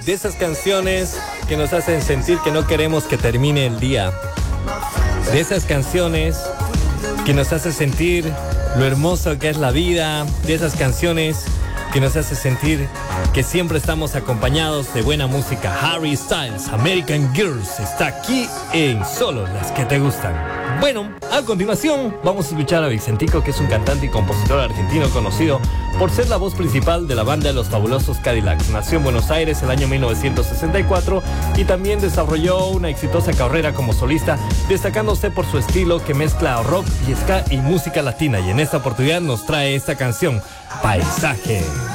de esas canciones que nos hacen sentir que no queremos que termine el día. De esas canciones que nos hacen sentir lo hermoso que es la vida. De esas canciones que nos hace sentir que siempre estamos acompañados de buena música. Harry Styles, American Girls, está aquí en Solo las que te gustan. Bueno, a continuación vamos a escuchar a Vicentico, que es un cantante y compositor argentino conocido por ser la voz principal de la banda de Los Fabulosos Cadillacs. Nació en Buenos Aires el año 1964 y también desarrolló una exitosa carrera como solista, destacándose por su estilo que mezcla rock y ska y música latina. Y en esta oportunidad nos trae esta canción, Paisaje.